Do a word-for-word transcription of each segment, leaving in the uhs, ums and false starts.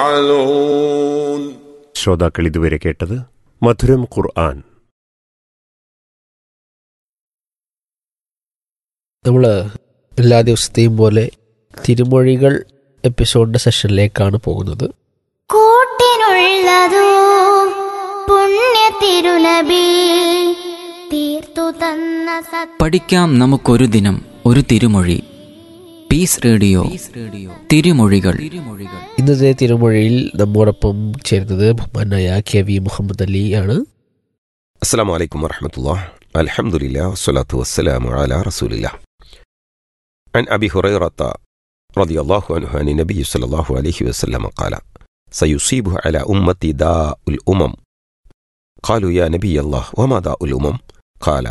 يفعلون. ശ്രോതാക്കൾ ഇതുവരെ കേട്ടത് മധുരം ഖുർആൻ. നമ്മൾ എല്ലാ ദിവസത്തെയും പോലെ തിരുമൊഴികൾ എപ്പിസോഡിൻ്റെ സെഷനിലേക്കാണ് പോകുന്നത്. കൂട്ടിനുള്ളതോ പുണ്യ തിരുനബി തീർത്തു തന്ന സത് പഠിക്കാം നമുക്കൊരു ദിനം ഒരു തിരുമൊഴി. പീസ് റേഡിയോ തിരുമൊഴികൾ. ഇന്നത്തെ തിരുമൊഴിയിൽ നമ്മോടൊപ്പം ചേരുന്നത് ബഹുമാനായ കെ വി മുഹമ്മദ് അലി ആണ്. അസ്സലാമു അലൈക്കും വറഹ്മത്തുള്ളാഹി. അൽഹംദുലില്ലാഹി വസ്സലാത്തു വസ്സലാമു അലാ റസൂലില്ലാഹ്. عن أبي هريرة رضي الله عنه عن النبي صلى الله عليه وسلم قال سيصيب على أمتي داء الأمم. قالوا يا نبي الله وما داء الأمم؟ قال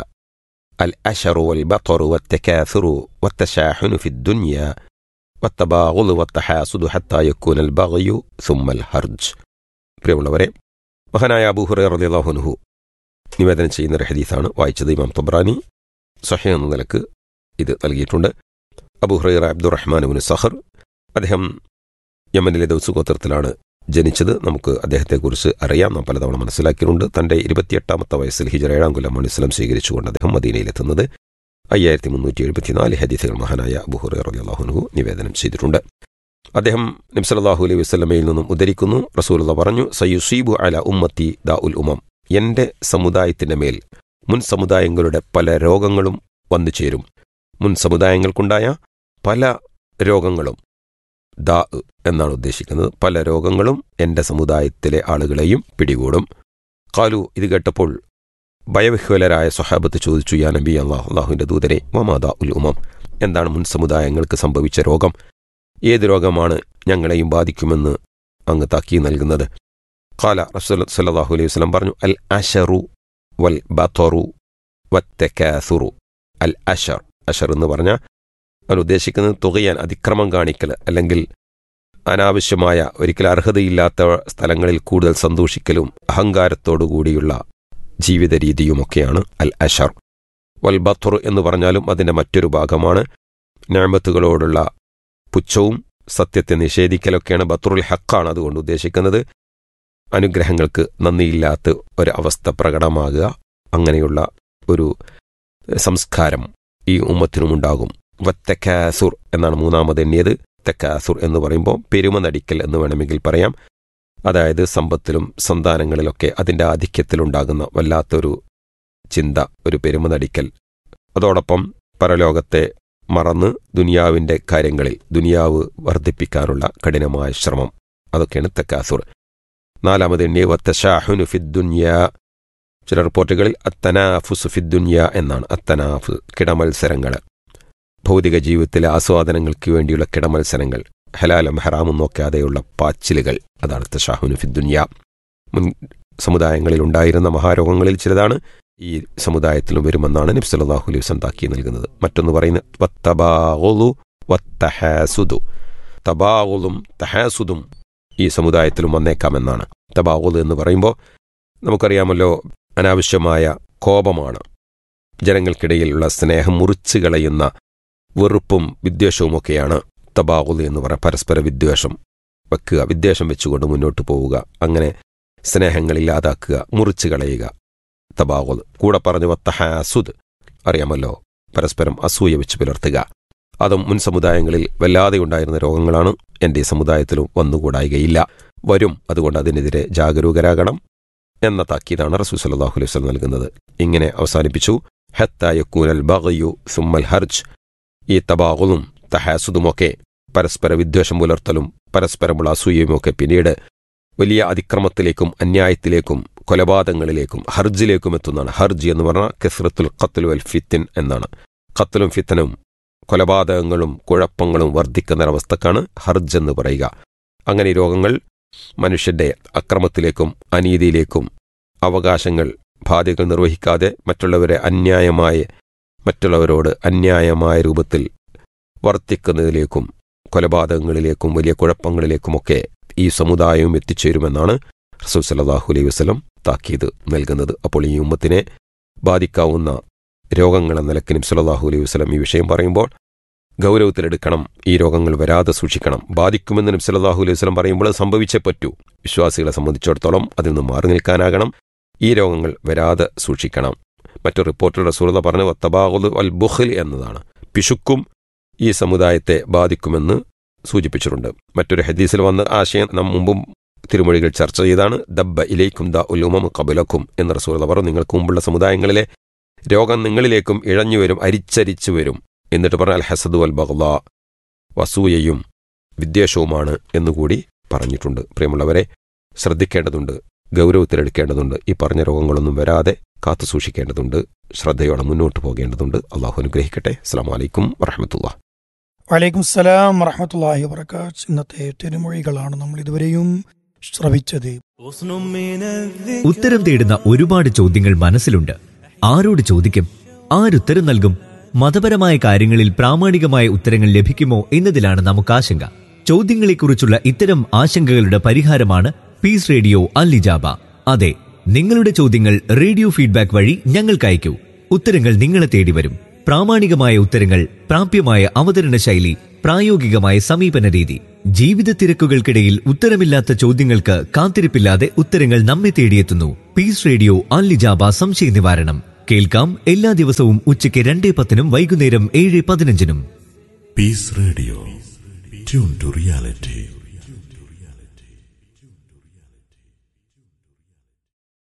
الأشر والبطر والتكاثر والتشاحن في الدنيا والتباغض والتحاسد حتى يكون البغي ثم الهرج. പ്രിയമുള്ളവരെ, മഹാനായ അബൂ ഹുറൈറ റളിയല്ലാഹു അൻഹു നിവേദനം ചെയ്യുന്ന ഒരു ഹദീസാണ് വായിച്ചത്. ഇമാം തബ്രാനി സ്വഹീഹ് എന്ന നിലക്ക് ഇത് നൽകിയിട്ടുണ്ട്. അബൂ ഹുറൈറ അബ്ദുറഹ്മാൻ ഇബ്നു സഖർ, അദ്ദേഹം യമനിലെ ദൗസ് ഗോത്രത്തിലാണ് ജനിച്ചത്. നമുക്ക് അദ്ദേഹത്തെക്കുറിച്ച് അറിയാം, നാം പലതവണ മനസ്സിലാക്കിയിട്ടുണ്ട്. തൻ്റെ ഇരുപത്തിയെട്ടാമത്തെ വയസ്സിൽ ഹിജറ ഏഴാം കൊല്ലമാണ് ഇസ്ലാം സ്വീകരിച്ചുകൊണ്ട് അദ്ദേഹം മദീനയിലെത്തുന്നത്. അയ്യായിരത്തി മുന്നൂറ്റി എഴുപത്തിനാല് ഹദീസുകൾ മഹാനായ അബൂ ഹുറൈറ റളിയല്ലാഹു അൻഹു നിവേദനം ചെയ്തിട്ടുണ്ട്. അദ്ദേഹം നബി സല്ലല്ലാഹു അലൈഹി വസല്ലമയിൽ നിന്നും ഉദ്ധരിക്കുന്നു, റസൂലുള്ളാഹി പറഞ്ഞു, സയുസീബു അല ഉമ്മത്തി ദാഉൽ ഉമം. എൻ്റെ സമുദായത്തിൻ്റെ മേൽ മുൻ സമുദായങ്ങളുടെ പല രോഗങ്ങളും വന്നു ചേരും. മുൻ സമുദായങ്ങൾക്കുണ്ടായ പല രോഗങ്ങളും, ദാ എന്നാണ് ഉദ്ദേശിക്കുന്നത്, പല രോഗങ്ങളും എൻ്റെ സമുദായത്തിലെ ആളുകളെയും പിടികൂടും. ഖാലു, ഇത് കേട്ടപ്പോൾ ഭയവിഹ്വലരായ സ്വഹാബത്ത് ചോദിച്ചു, യാ നബി അല്ലാഹ്, അല്ലാഹുവിൻ്റെ ദൂതരെ, വമാ ദാഉൽ ഉമം? എന്താണ് മുൻ സമുദായങ്ങൾക്ക് സംഭവിച്ച രോഗം? ഏത് രോഗമാണ് ഞങ്ങളെയും ബാധിക്കുമെന്ന് അങ്ങ് താക്കി നൽകുന്നത്? ഖാല റസൂൽ സല്ലല്ലാഹു അലൈഹി വസല്ലം പറഞ്ഞു, അൽ അശറു വൽ ബതറു വത്തകാസുറു. അൽ അഷർ, അഷർ എന്ന് പറഞ്ഞാൽ അവൻ ഉദ്ദേശിക്കുന്നത് തുകയാൻ, അതിക്രമം കാണിക്കൽ, അല്ലെങ്കിൽ അനാവശ്യമായ, ഒരിക്കൽ അർഹതയില്ലാത്ത സ്ഥലങ്ങളിൽ കൂടുതൽ സന്തോഷിക്കലും അഹങ്കാരത്തോടു കൂടിയുള്ള ജീവിത രീതിയുമൊക്കെയാണ് അൽ അഷർ. വൽ ബത്ർ എന്ന് പറഞ്ഞാലും അതിൻ്റെ മറ്റൊരു ഭാഗമാണ് നിഅമത്തുകളോടുള്ള പുച്ഛവും സത്യത്തെ നിഷേധിക്കലൊക്കെയാണ്. ബത്റുൽ ഹക്കാണ് അതുകൊണ്ട് ഉദ്ദേശിക്കുന്നത്. അനുഗ്രഹങ്ങൾക്ക് നന്ദിയില്ലാത്ത ഒരവസ്ഥ പ്രകടമാകുക, അങ്ങനെയുള്ള ഒരു സംസ്കാരം ഈ ഉമ്മത്തിനുമുണ്ടാകും. വത്തക്കാസുർ എന്നാണ് മൂന്നാമത് എണ്ണിയത്. തക്കാസുർ എന്ന് പറയുമ്പോൾ പെരുമ നടിക്കൽ എന്ന് വേണമെങ്കിൽ പറയാം. അതായത് സമ്പത്തിലും സന്താനങ്ങളിലൊക്കെ അതിൻ്റെ ആധിക്യത്തിലുണ്ടാകുന്ന വല്ലാത്തൊരു ചിന്ത, ഒരു പെരുമ നടിക്കൽ. അതോടൊപ്പം പരലോകത്തെ മറന്ന് ദുനിയാവിൻ്റെ കാര്യങ്ങളിൽ ദുനിയാവ് വർദ്ധിപ്പിക്കാനുള്ള കഠിനമായ ശ്രമം, അതൊക്കെയാണ് തക്കാസുർ. നാലാമത് എണ്ണിയ വത്തശാഹുനു ഫിദ്ദുനിയ. ചില റിപ്പോർട്ടുകളിൽ അത്തനാഫുസ് ഫിദ്ദുനിയ എന്നാണ്. അത്തനാഫ്, കിടമത്സരങ്ങൾ, ഭൗതിക ജീവിതത്തിലെ ആസ്വാദനങ്ങൾക്ക് വേണ്ടിയുള്ള കിടമത്സരങ്ങൾ, ഹലാലും ഹറാമും നോക്കാതെയുള്ള പാച്ചിലുകൾ, അതാണ് തശാഹുനു ഫിദ്ദുനിയ. മുൻ സമുദായങ്ങളിൽ ഉണ്ടായിരുന്ന മഹാരോഗങ്ങളിൽ ചിലതാണ് ഈ സമുദായത്തിലും വരുമെന്നാണ് നബി സല്ലല്ലാഹു അലൈഹി വസല്ലം താക്കി നൽകുന്നത്. മറ്റൊന്ന് പറയുന്നത് വത്തബാഗുലു വത്തഹാസുദു. തബാഗുലും തഹാസുദും ഈ സമുദായത്തിലും വന്നേക്കാമെന്നാണ്. തബാഗുൽ എന്ന് പറയുമ്പോൾ നമുക്കറിയാമല്ലോ, അനാവശ്യമായ കോപമാണ്, ജനങ്ങൾക്കിടയിലുള്ള സ്നേഹം മുറിച്ചു കളയുന്ന വെറുപ്പും വിദ്വേഷവുമൊക്കെയാണ് തബാഗുൽ എന്ന് പറയുക. പരസ്പര വിദ്വേഷം വെക്കുക, വിദ്വേഷം വെച്ചുകൊണ്ട് മുന്നോട്ട് പോവുക, അങ്ങനെ സ്നേഹങ്ങളില്ലാതാക്കുക, മുറിച്ചു കളയുക, തബാഗുൽ. കൂടെ പറഞ്ഞു വത്തഹാസുദ്, അറിയാമല്ലോ, പരസ്പരം അസൂയ വെച്ച് പുലർത്തുക. അതും മുൻ സമുദായങ്ങളിൽ വല്ലാതെ ഉണ്ടായിരുന്ന രോഗങ്ങളാണ്. എൻ്റെ സമുദായത്തിലും വന്നുകൂടായികയില്ല, വരും. അതുകൊണ്ട് അതിനെതിരെ ജാഗരൂകരാകണം എന്ന താക്കീതാണ് റസൂൽ സല്ലല്ലാഹു അലൈഹി വസല്ലം നൽകുന്നത്. ഇങ്ങനെ അവസാനിപ്പിച്ചു, ഹത്താ യകൂനൽ ബഗ്യു സുമ്മൽ ഹർജ്. ഈ തബാഗുലും തഹാസുദുമൊക്കെ, പരസ്പര വിദ്വേഷം പുലർത്തലും പരസ്പരമുള്ള അസൂയയുമൊക്കെ പിന്നീട് വലിയ അതിക്രമത്തിലേക്കും അന്യായത്തിലേക്കും കൊലപാതകങ്ങളിലേക്കും ഹർജിലേക്കും എത്തുന്നതാണ്. ഹർജ് എന്ന് പറഞ്ഞാൽ കസ്റത്തുൽ ഖത്ൽ വൽ ഫിത്തിൻ എന്നാണ്. ഖത്ലും ഫിത്തനും കൊലപാതകങ്ങളും കുഴപ്പങ്ങളും വർദ്ധിക്കുന്നൊരവസ്ഥക്കാണ് ഹർജ് എന്ന് പറയുക. അങ്ങനെ ഈ രോഗങ്ങൾ മനുഷ്യന്റെ അക്രമത്തിലേക്കും അനീതിയിലേക്കും, അവകാശങ്ങൾ ബാധ്യതകൾ നിർവഹിക്കാതെ മറ്റുള്ളവരെ അന്യായമായ മറ്റുള്ളവരോട് അന്യായമായ രൂപത്തിൽ വർത്തിക്കുന്നതിലേക്കും കൊലപാതകങ്ങളിലേക്കും വലിയ കുഴപ്പങ്ങളിലേക്കുമൊക്കെ ഈ സമുദായവും എത്തിച്ചേരുമെന്നാണ് റസൂൽ സല്ലല്ലാഹു അലൈഹി വസല്ലം താക്കീത് നൽകുന്നത്. അപ്പോൾ ഈ ഉമ്മത്തിനെ ബാധിക്കാവുന്ന രോഗങ്ങളെന്ന നിലക്ക് നബി സല്ലല്ലാഹു അലൈഹി വസല്ലം ഈ വിഷയം പറയുമ്പോൾ ഗൗരവത്തിലെടുക്കണം. ഈ രോഗങ്ങൾ വരാതെ സൂക്ഷിക്കണം. ബാധിക്കുമെന്ന് നബി സല്ലല്ലാഹു അലൈഹി വസല്ലം പറയുമ്പോൾ സംഭവിച്ചേ പറ്റൂ. വിശ്വാസികളെ സംബന്ധിച്ചിടത്തോളം അതിൽ നിന്ന് മാറി നിൽക്കാനാകണം. ഈ രോഗങ്ങൾ വരാതെ സൂക്ഷിക്കണം. മറ്റു റിപ്പോർട്ടിൽ റസൂലുള്ളാഹി പറഞ്ഞു വത്തബാഗുദ് വൽ ബുഖ്ൽ എന്നതാണ്. പിശുക്കും ഈ സമുദായത്തെ ബാധിക്കുമെന്ന് സൂചിപ്പിച്ചിട്ടുണ്ട്. മറ്റൊരു ഹദീസിൽ വന്ന ആശയം നാം മുമ്പും തിരുമൊഴികൾ ചർച്ച ചെയ്താണ്. ദബ്ബ ഇലൈക്കും ദ ഉലുമം ഖബലക്കും എന്ന് റസൂലുള്ളാഹി പറഞ്ഞു. നിങ്ങൾക്ക് മുമ്പുള്ള സമുദായങ്ങളിലെ രോഗം നിങ്ങളിലേക്കും ഇഴഞ്ഞു വരും, അരിച്ചരിച്ചു വരും. എന്നിട്ട് പറഞ്ഞ അൽ ഹസദ് വൽ ബഗ്ളാ, വസൂയയും വിദ്വേഷവുമാണ് എന്നുകൂടി പറഞ്ഞിട്ടുണ്ട്. പ്രിയമുള്ളവരെ, ശ്രദ്ധിക്കേണ്ടതുണ്ട്, ഗൗരവത്തിലെടുക്കേണ്ടതുണ്ട്. ഈ പറഞ്ഞ രോഗങ്ങളൊന്നും വരാതെ കാത്തു സൂക്ഷിക്കേണ്ടതുണ്ട്. ശ്രദ്ധയോടെ മുന്നോട്ട് പോകേണ്ടതുണ്ട്. അള്ളാഹു അനുഗ്രഹിക്കട്ടെ. അസ്സലാമു അലൈക്കും വറഹ്മത്തുള്ളാഹി. വലൈക്കും സലാം വറഹ്മത്തുള്ളാഹി വബറകാത്ത്. ഇന്നത്തെ തിരുമൊഴികളാണ് നമ്മൾ ഇതുവരെയും ശ്രവിച്ചത്. ഉത്തരം തേടുന്ന ഒരുപാട് ചോദ്യങ്ങൾ മനസ്സിലുണ്ട്. ആരോട് ചോദിക്കും? ആരുത്തരം നൽകും? മതപരമായ കാര്യങ്ങളിൽ പ്രാമാണികമായ ഉത്തരങ്ങൾ ലഭിക്കുമോ എന്നതിലാണ് നമുക്ക് ആശങ്ക. ചോദ്യങ്ങളെക്കുറിച്ചുള്ള ഇത്തരം ആശങ്കകളുടെ പരിഹാരമാണ് പീസ് റേഡിയോ അൽ ഇജാബ. അതെ, നിങ്ങളുടെ ചോദ്യങ്ങൾ റേഡിയോ ഫീഡ്ബാക്ക് വഴി ഞങ്ങൾക്ക് അയക്കൂ. ഉത്തരങ്ങൾ നിങ്ങളെ തേടി വരും. പ്രാമാണികമായ ഉത്തരങ്ങൾ, പ്രാപ്യമായ അവതരണ ശൈലി, പ്രായോഗികമായ സമീപന രീതി. ജീവിത തിരക്കുകൾക്കിടയിൽ ഉത്തരമില്ലാത്ത ചോദ്യങ്ങൾക്ക് കാത്തിരിപ്പില്ലാതെ ഉത്തരങ്ങൾ നമ്മെ തേടിയെത്തുന്നു. പീസ് റേഡിയോ അൽ ഇജാബ സംശയ നിവാരണം. കേൾക്കാം എല്ലാ ദിവസവും ഉച്ചയ്ക്ക് രണ്ടേ പത്തിനും വൈകുന്നേരം ഏഴ് പതിനഞ്ചിനും. Piece radio, tune to reality.